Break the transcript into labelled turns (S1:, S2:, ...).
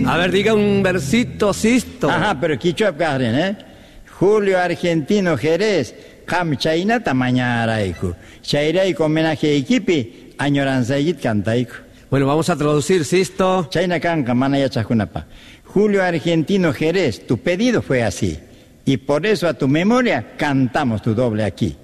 S1: A ver, diga un versito, Sisto.
S2: Ajá, pero quichua karen, ¿eh? Julio Argentino Jerez, Ham Chainata mañaraiku. Chairaiku homenaje equipi, añoranzayit cantaiku.
S1: Bueno, vamos a traducir, Sisto.
S2: Chaina canca, manaya chajunapa. Julio Argentino Jerez, tu pedido fue así. Y por eso a tu memoria cantamos tu doble aquí.